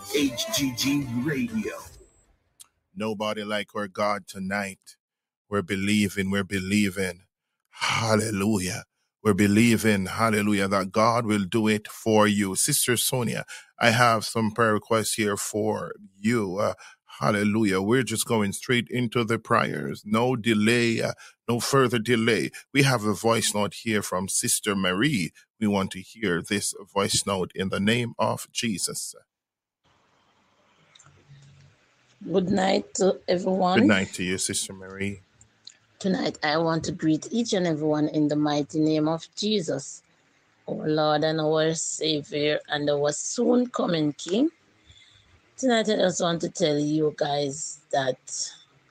HGG Radio. Nobody like our God tonight. We're believing. Hallelujah. We're believing, hallelujah, that God will do it for you. Sister Sonia, I have some prayer requests here for you. Hallelujah. We're just going straight into the prayers. No delay, no further delay. We have a voice note here from Sister Marie. We want to hear this voice note in the name of Jesus. Good night to everyone. Good night to you, Sister Marie. Tonight, I want to greet each and everyone in the mighty name of Jesus, our Lord and our Savior and our soon coming King. Tonight, I just want to tell you guys that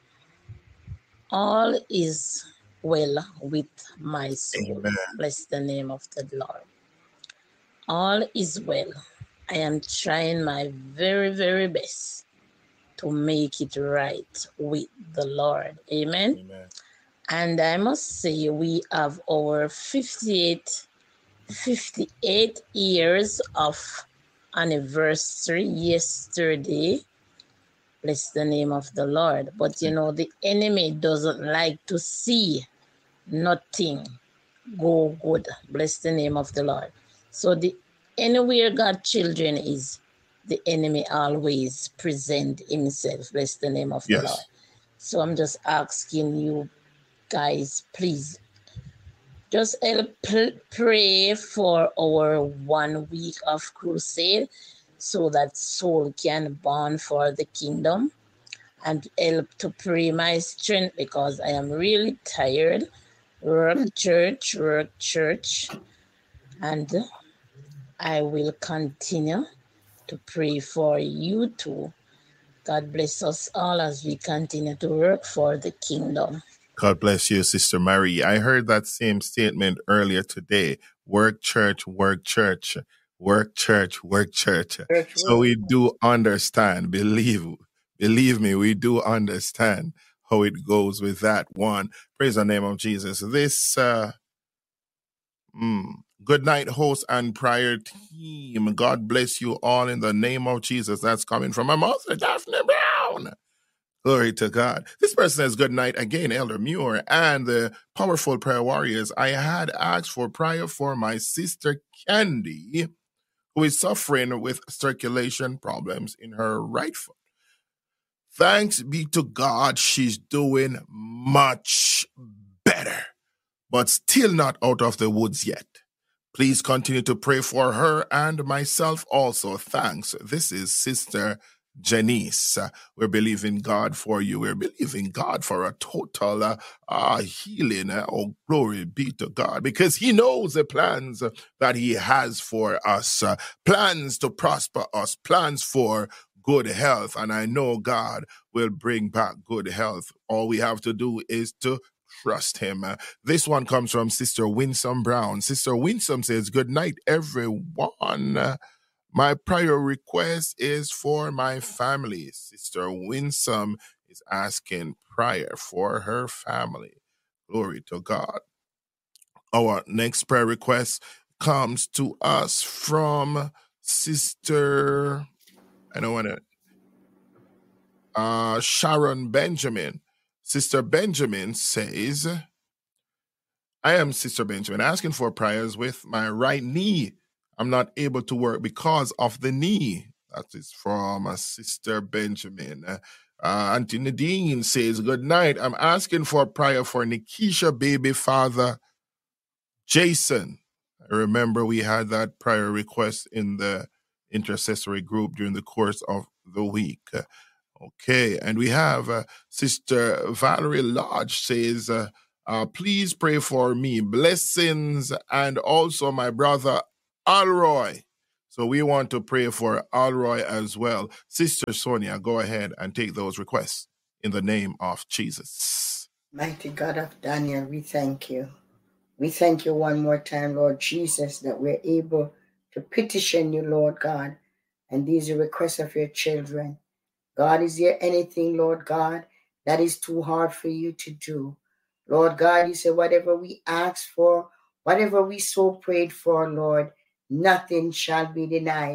all is well with my soul. Amen. Bless the name of the Lord. All is well. I am trying my very, very best to make it right with the Lord. Amen. Amen. And I must say, we have our 58 years of anniversary yesterday. Bless the name of the Lord. But you know, the enemy doesn't like to see nothing go good. Bless the name of the Lord. So anywhere God children is, the enemy always present himself. Bless the name of the Lord. So I'm just asking you guys, please just help pray for our 1 week of crusade so that soul can burn for the kingdom, and help to pray my strength because I am really tired. Work church, and I will continue to pray for you too. God bless us all as we continue to work for the kingdom. God bless you, Sister Marie. I heard that same statement earlier today. Work church, work church, work church, work church. So we do understand. Believe me, we do understand how it goes with that one. Praise the name of Jesus. This good night, host and prayer team. God bless you all in the name of Jesus. That's coming from my mother, Daphne Brown. Glory to God. This person says, good night again, Elder Muir and the powerful prayer warriors. I had asked for prayer for my sister Candy, who is suffering with circulation problems in her right foot. Thanks be to God, she's doing much better, but still not out of the woods yet. Please continue to pray for her and myself also. Thanks. This is Sister Janice. We're believing God for you. We're believing God for a total healing. Oh, glory be to God, because he knows the plans that he has for us, plans to prosper us, plans for good health. And I know God will bring back good health. All we have to do is to trust him. This one comes from Sister Winsome Brown. Sister Winsome says, good night, everyone. My prayer request is for my family. Sister Winsome is asking prayer for her family. Glory to God. Our next prayer request comes to us from Sister, Sharon Benjamin. Sister Benjamin says, I am Sister Benjamin asking for prayers with my right knee. I'm not able to work because of the knee. That is from Sister Benjamin. Auntie Nadine says, good night. I'm asking for prayer for Nikisha baby father Jason. I remember we had that prayer request in the intercessory group during the course of the week. Okay, and we have Sister Valerie Lodge says, please pray for me. Blessings, and also my brother Alroy. So we want to pray for Alroy as well. Sister Sonia, go ahead and take those requests in the name of Jesus. Mighty God of Daniel, we thank you. We thank you one more time, Lord Jesus, that we're able to petition you, Lord God. And these are requests of your children. God, is there anything, Lord God, that is too hard for you to do? Lord God, you say whatever we ask for, whatever we so prayed for, Lord, nothing shall be denied.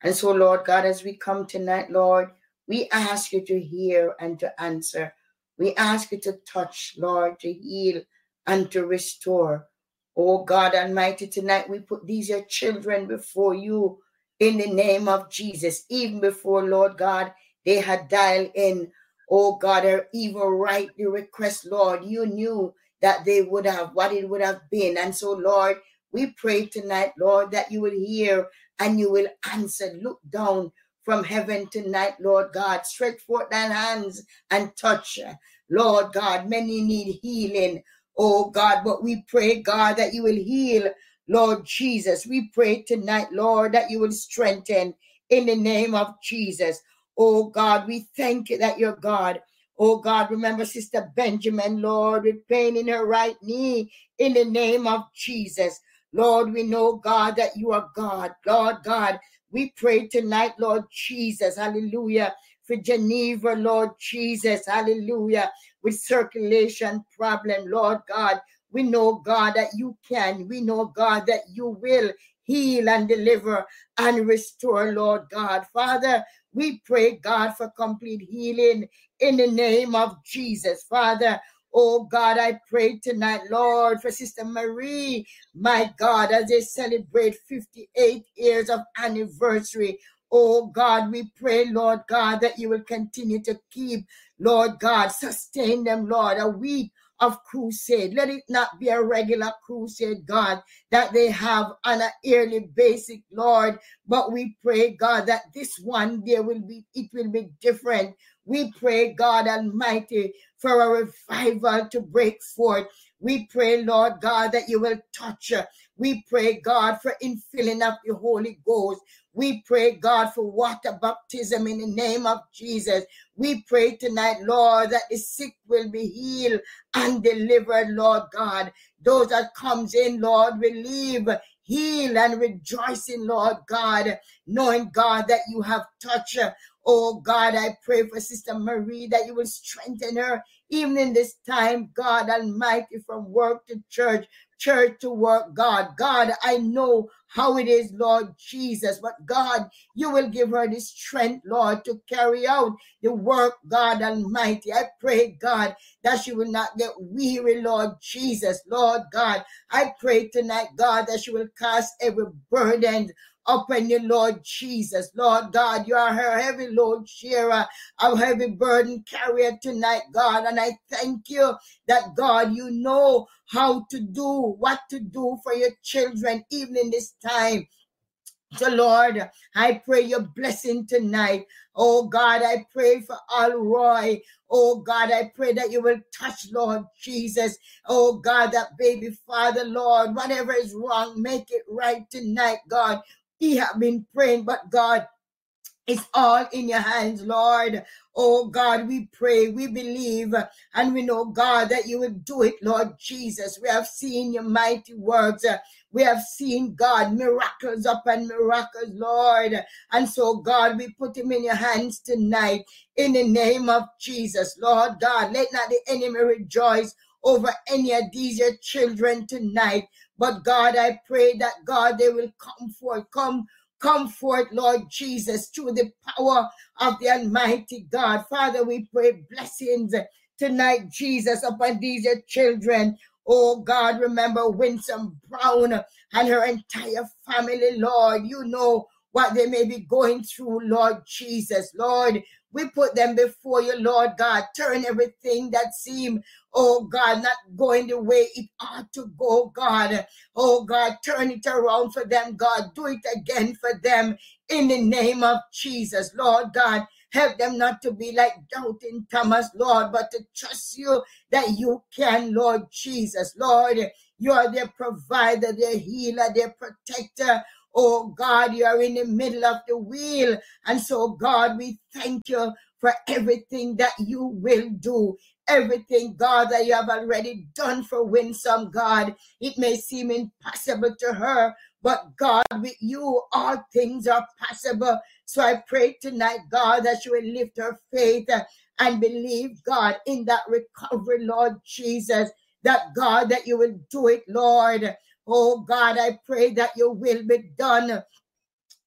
And so, Lord God, as we come tonight, Lord, we ask you to hear and to answer. We ask you to touch, Lord, to heal and to restore. Oh God Almighty, tonight we put these your children before you in the name of Jesus. Even before, Lord God, they had dialed in, oh God, or even write the request, Lord, you knew that they would have, what it would have been. And so, Lord, we pray tonight, Lord, that you will hear and you will answer. Look down from heaven tonight, Lord God. Stretch forth thine hands and touch. Lord God, many need healing, oh God, but we pray, God, that you will heal, Lord Jesus. We pray tonight, Lord, that you will strengthen in the name of Jesus. Oh God, we thank you that you're God. Oh God, remember Sister Benjamin, Lord, with pain in her right knee in the name of Jesus. Lord, we know, God, that you are God. Lord God, we pray tonight, Lord Jesus, hallelujah, for Geneva, Lord Jesus, hallelujah, with circulation problem, Lord God. We know, God, that you can. We know, God, that you will heal and deliver and restore, Lord God. Father, we pray, God, for complete healing in the name of Jesus. Father, oh God, I pray tonight, Lord, for Sister Marie, my God, as they celebrate 58 years of anniversary. Oh God, we pray, Lord God, that you will continue to keep, Lord God, sustain them, Lord, a week of crusade. Let it not be a regular crusade, God, that they have on a yearly basis, Lord. But we pray, God, that this one there will be, it will be different. We pray, God Almighty, for a revival to break forth. We pray, Lord God, that you will touch her. We pray, God, for infilling of the Holy Ghost. We pray, God, for water baptism in the name of Jesus. We pray tonight, Lord, that the sick will be healed and delivered, Lord God. Those that comes in, Lord, will leave heal and rejoicing, Lord God, knowing, God, that you have touched her. Oh God, I pray for Sister Marie that you will strengthen her even in this time, God Almighty, from work to church, church to work, God. God, I know how it is, Lord Jesus, but God, you will give her the strength, Lord, to carry out the work, God Almighty. I pray, God, that she will not get weary, Lord Jesus, Lord God. I pray tonight, God, that she will cast every burden upon you, Lord Jesus. Lord God, you are her heavy load sharer, a heavy burden carrier tonight, God. And I thank you that, God, you know how to do, what to do for your children, even in this time. So, Lord, I pray your blessing tonight. Oh, God, I pray for Alroy. Oh, God, I pray that you will touch, Lord Jesus. Oh, God, that baby father, Lord, whatever is wrong, make it right tonight, God. He have been praying, but God, it's all in your hands, Lord. Oh God, we pray, we believe, and we know, God, that you will do it, Lord Jesus. We have seen your mighty works. We have seen, God, miracles upon miracles, Lord. And so, God, we put him in your hands tonight in the name of Jesus, Lord God. Let not the enemy rejoice over any of these your children tonight. But God, I pray that, God, they will come forth, come forth, Lord Jesus, through the power of the Almighty God. Father, we pray blessings tonight, Jesus, upon these your children. Oh God, remember Winsome Brown and her entire family, Lord. You know what they may be going through, Lord Jesus. Lord, we put them before you, Lord God. Turn everything that seemed, oh God, not going the way it ought to go, God. Oh God, turn it around for them, God. Do it again for them in the name of Jesus, Lord God. Help them not to be like doubting Thomas, Lord, but to trust you that you can, Lord Jesus. Lord, you are their provider, their healer, their protector. Oh God, you are in the middle of the wheel. And so, God, we thank you for everything that you will do. Everything, God, that you have already done for Winsome, God. It may seem impossible to her, but God, with you, all things are possible. So I pray tonight, God, that you will lift her faith and believe, God, in that recovery, Lord Jesus, that, God, that you will do it, Lord. Oh, God, I pray that your will be done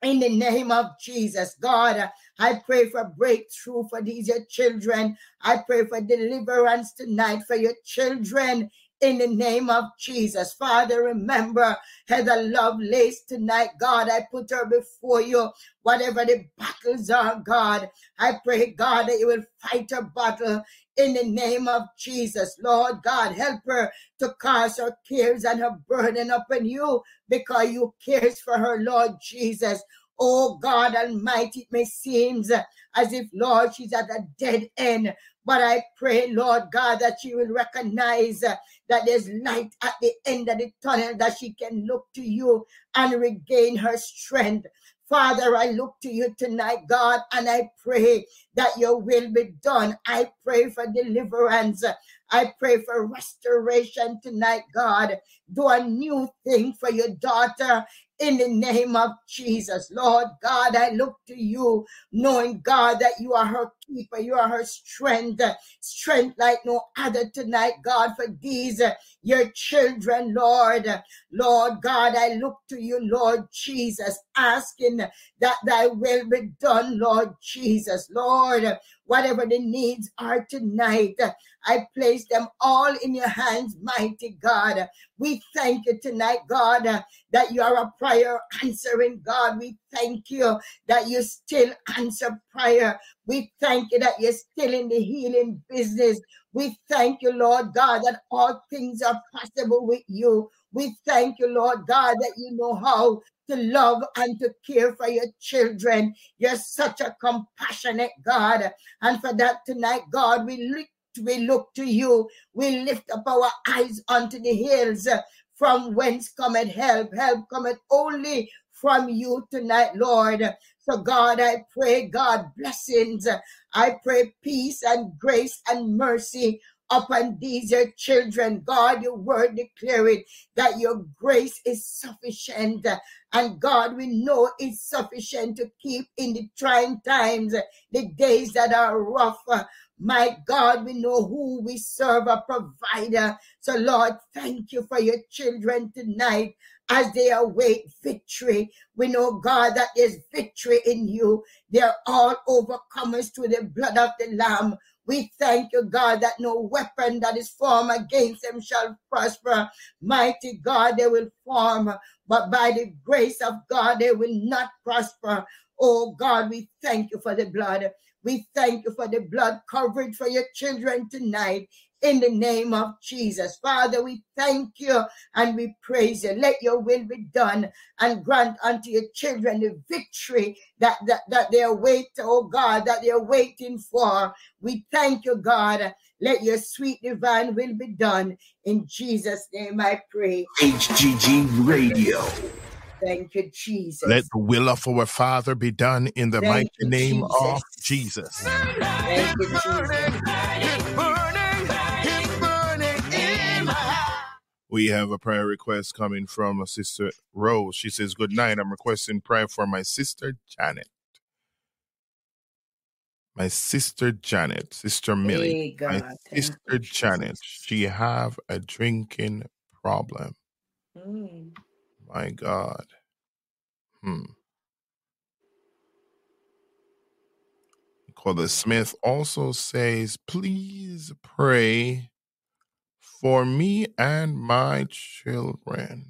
In the name of Jesus, God, I pray for breakthrough for these your children. I pray for deliverance tonight for your children. In the name of Jesus, Father, remember Heather Lovelace tonight, God. I put her before you. Whatever the battles are, God, I pray, God, that you will fight her battle in the name of Jesus. Lord God, help her to cast her cares and her burden upon you, because you cares for her, Lord Jesus. Oh God Almighty, it may seem as if, Lord, she's at a dead end. But I pray, Lord God, that she will recognize that there's light at the end of the tunnel, that she can look to you and regain her strength. Father, I look to you tonight, God, and I pray that your will be done. I pray for deliverance. I pray for restoration tonight, God. Do a new thing for your daughter in the name of Jesus. Lord God, I look to you, knowing, God, that you are her keeper. You are her strength. Strength like no other tonight, God, for these your children, Lord. Lord God, I look to you, Lord Jesus, asking that thy will be done, Lord Jesus. Lord, whatever the needs are tonight, I place them all in your hands, mighty God. We thank you tonight, God, that you are a prayer answering God. We thank you that you still answer prayer. We thank you that you're still in the healing business. We thank you, Lord God, that all things are possible with you. We thank you, Lord God, that you know how to love and to care for your children. You're such a compassionate God. And for that tonight, God, we look to you. We lift up our eyes unto the hills, from whence cometh help. Help cometh only from you tonight, Lord. So God, I pray, God, blessings. I pray peace and grace and mercy upon these your children. God, your word declare it, that your grace is sufficient. And God, we know it's sufficient to keep in the trying times, the days that are rough. My God, we know who we serve, a provider. So Lord, thank you for your children tonight as they await victory. We know, God, that there's victory in you. They're all overcomers through the blood of the Lamb. We thank you, God, that no weapon that is formed against them shall prosper. Mighty God, they will form, but by the grace of God, they will not prosper. Oh God, we thank you for the blood. We thank you for the blood coverage for your children tonight. In the name of Jesus. Father, we thank you and we praise you. Let your will be done, and grant unto your children the victory that they await, oh God, that they are waiting for. We thank you, God. Let your sweet divine will be done. In Jesus' name I pray. HGG Radio. Thank you, Jesus. Let the will of our Father be done in the mighty name of Jesus. Thank you, Jesus. We have a prayer request coming from Sister Rose. She says, good night. I'm requesting prayer for my sister Janet. My sister Janet, Sister Millie. Hey God, my sister Janet, she have a drinking problem. My God. Nicola Smith also says, please pray for me and my children.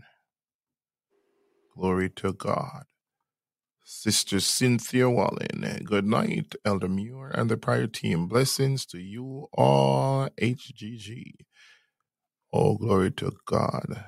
Glory to God. Sister Cynthia Wallen, good night, Elder Muir and the prayer team. Blessings to you all, HGG. Oh, glory to God.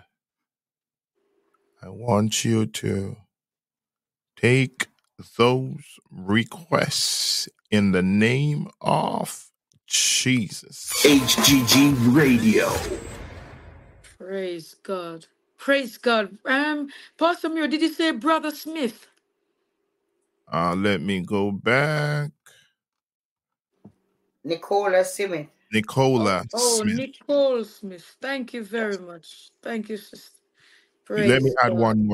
I want you to take those requests in the name of Jesus. HGG Radio. Praise God. Praise God. Pastor Muir, did you say Brother Smith? Let me go back. Nicola Smith. Nicola Smith. Nicole Smith. Thank you very much. Thank you, sister. Let me add one more.